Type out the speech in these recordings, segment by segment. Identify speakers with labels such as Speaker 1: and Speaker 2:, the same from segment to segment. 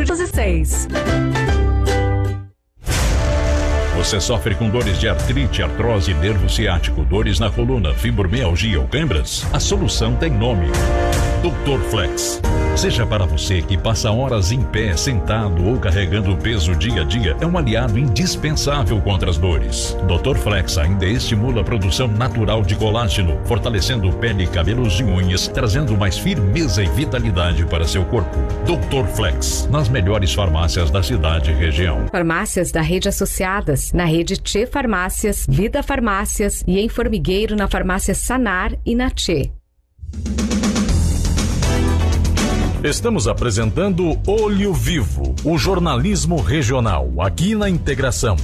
Speaker 1: 416.
Speaker 2: Você sofre com dores de artrite, artrose, nervo ciático, dores na coluna, fibromialgia ou câimbras? A solução tem nome: Dr. Flex. Seja para você que passa horas em pé, sentado ou carregando peso dia a dia, é um aliado indispensável contra as dores. Dr. Flex ainda estimula a produção natural de colágeno, fortalecendo pele, cabelos e unhas, trazendo mais firmeza e vitalidade para seu corpo. Dr. Flex, nas melhores farmácias da cidade e região.
Speaker 1: Farmácias da rede associadas, na rede Tchê Farmácias, Vida Farmácias e em Formigueiro na farmácia Sanar e na Tchê.
Speaker 3: Estamos apresentando Olho Vivo, o jornalismo regional, aqui na Integração.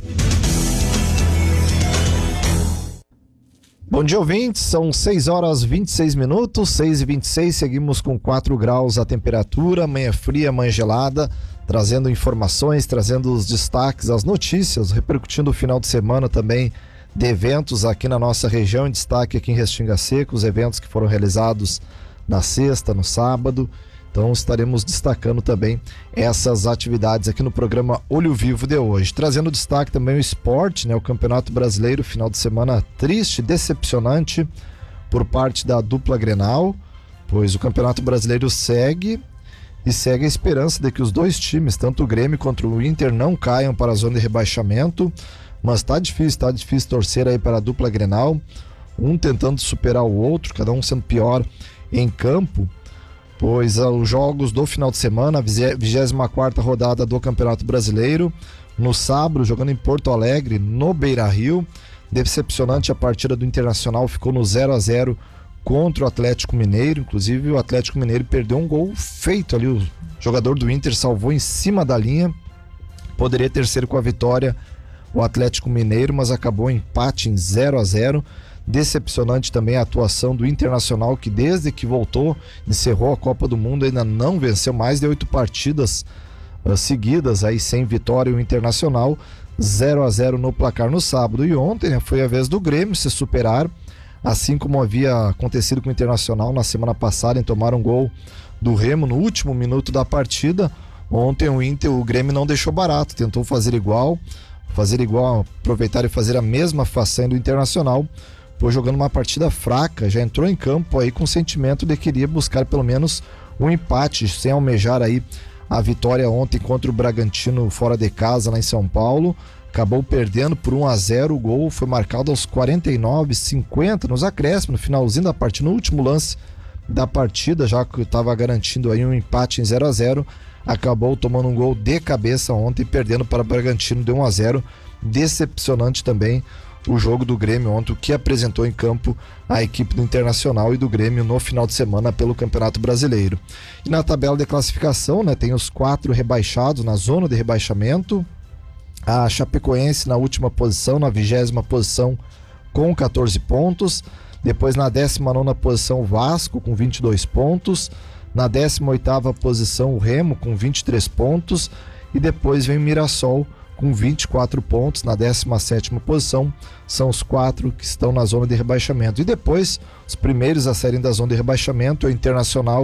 Speaker 4: Bom dia, ouvintes, são 6 horas 26 minutos, 6h26, seguimos com 4 graus a temperatura, manhã fria, manhã gelada, trazendo informações, trazendo os destaques, as notícias, repercutindo o final de semana também de eventos aqui na nossa região, em destaque aqui em Restinga Seca, os eventos que foram realizados na sexta, no sábado. Então estaremos destacando também essas atividades aqui no programa Olho Vivo de hoje. Trazendo destaque também o esporte, né? O Campeonato Brasileiro, final de semana triste, decepcionante por parte da dupla Grenal, pois o Campeonato Brasileiro segue e segue a esperança de que os dois times, tanto o Grêmio quanto o Inter, não caiam para a zona de rebaixamento, mas tá difícil torcer aí para a dupla Grenal, um tentando superar o outro, cada um sendo pior em campo. Pois os jogos do final de semana, a 24ª rodada do Campeonato Brasileiro, no sábado, jogando em Porto Alegre, no Beira-Rio. Decepcionante a partida do Internacional, ficou no 0-0 contra o Atlético Mineiro. Inclusive o Atlético Mineiro perdeu um gol feito ali, o jogador do Inter salvou em cima da linha. Poderia ter sido com a vitória o Atlético Mineiro, mas acabou em empate em 0-0. Decepcionante também a atuação do Internacional, que desde que voltou, encerrou a Copa do Mundo, ainda não venceu, mais de 8 partidas seguidas aí sem vitória. O Internacional 0-0 no placar no sábado. E ontem, né, foi a vez do Grêmio se superar, assim como havia acontecido com o Internacional na semana passada em tomar um gol do Remo no último minuto da partida. Ontem o Grêmio não deixou barato, tentou fazer igual, aproveitar e fazer a mesma façanha do Internacional. Foi jogando uma partida fraca, já entrou em campo aí com o sentimento de que queria buscar pelo menos um empate, sem almejar aí a vitória ontem contra o Bragantino fora de casa lá em São Paulo. Acabou perdendo por 1-0, o gol foi marcado aos 49, 50 nos acréscimos, no finalzinho da partida, no último lance da partida, já que estava garantindo aí um empate em 0-0, acabou tomando um gol de cabeça ontem, perdendo para o Bragantino de 1-0. Decepcionante também o jogo do Grêmio ontem, o que apresentou em campo a equipe do Internacional e do Grêmio no final de semana pelo Campeonato Brasileiro. E na tabela de classificação, né, tem os 4 rebaixados na zona de rebaixamento. A Chapecoense na última posição, na 20ª posição, com 14 pontos. Depois na 19ª posição o Vasco com 22 pontos. Na 18ª posição o Remo com 23 pontos. E depois vem o Mirassol com 24 pontos. Na 17ª posição são os 4 que estão na zona de rebaixamento. E depois os primeiros a saírem da zona de rebaixamento é o Internacional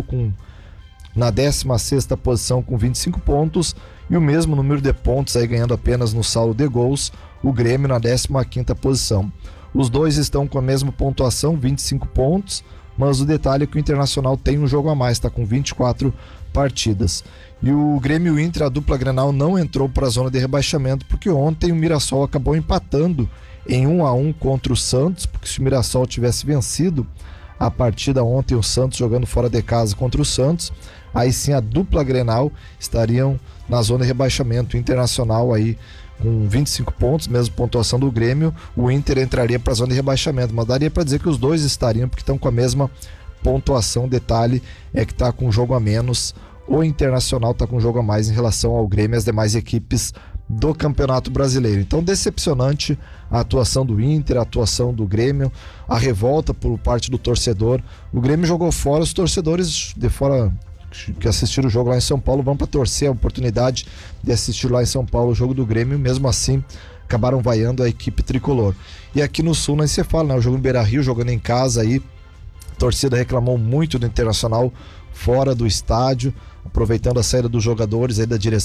Speaker 4: na 16ª posição com 25 pontos. E o mesmo número de pontos aí, ganhando apenas no saldo de gols, o Grêmio na 15ª posição. Os dois estão com a mesma pontuação, 25 pontos, mas o detalhe é que o Internacional tem um jogo a mais, está com 24 partidas. E o Grêmio e o Inter, a dupla Grenal, não entrou para a zona de rebaixamento, porque ontem o Mirassol acabou empatando em 1-1 contra o Santos, porque se o Mirassol tivesse vencido a partida ontem, o Santos jogando fora de casa contra o Santos, aí sim a dupla Grenal estariam na zona de rebaixamento. O Internacional aí com 25 pontos, mesma pontuação do Grêmio, o Inter entraria para a zona de rebaixamento, mas daria para dizer que os dois estariam, porque estão com a mesma pontuação. O detalhe é que está com um jogo a menos, o Internacional está com um jogo a mais em relação ao Grêmio e as demais equipes do Campeonato Brasileiro. Então, decepcionante a atuação do Inter, a atuação do Grêmio, a revolta por parte do torcedor. O Grêmio jogou fora, os torcedores de fora que assistiram o jogo lá em São Paulo vão para torcer a oportunidade de assistir lá em São Paulo o jogo do Grêmio, mesmo assim acabaram vaiando a equipe tricolor. E aqui no Sul, nem se fala, né? O jogo em Beira-Rio, jogando em casa aí, a torcida reclamou muito do Internacional fora do estádio, aproveitando a saída dos jogadores aí da direção